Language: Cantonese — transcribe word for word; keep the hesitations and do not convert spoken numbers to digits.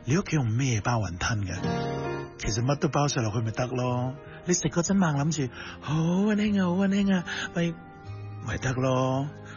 你屋企用咩包雲吞嘅？其實乜都包晒落去咪得咯。你食嗰陣猛諗住好溫馨啊，好溫馨啊，咪咪得咯。